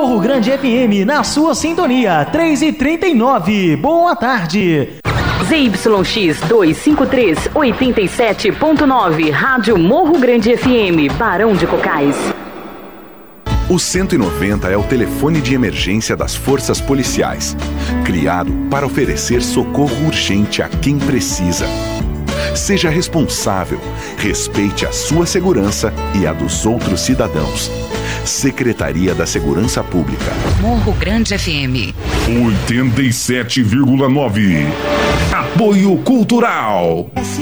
Morro Grande FM, na sua sintonia, 3h39. Boa tarde. ZYX 253, 87.9, Rádio Morro Grande FM, Barão de Cocais. O 190 é o telefone de emergência das forças policiais, criado para oferecer socorro urgente a quem precisa. Seja responsável, respeite a sua segurança e a dos outros cidadãos. Secretaria da Segurança Pública. Morro Grande FM 87,9. Apoio Cultural.